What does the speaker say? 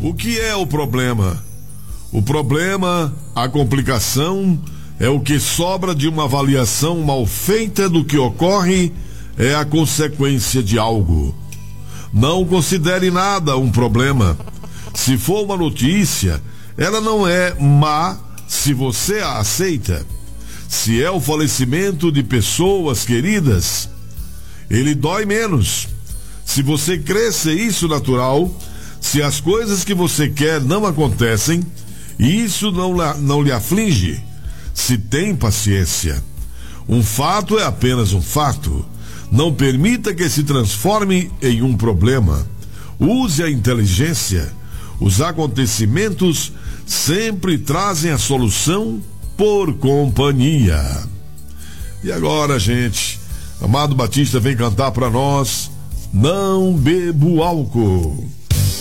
O que é o problema? O problema, a complicação, é o que sobra de uma avaliação mal feita do que ocorre, é a consequência de algo. Não considere nada um problema. Se for uma notícia, ela não é má se você a aceita. Se é o falecimento de pessoas queridas, ele dói menos. Se você crê ser isso natural, se as coisas que você quer não acontecem, isso não lhe aflige, se tem paciência. Um fato é apenas um fato. Não permita que se transforme em um problema. Use a inteligência. Os acontecimentos sempre trazem a solução por companhia. E agora, gente, Amado Batista vem cantar para nós Não Bebo Álcool.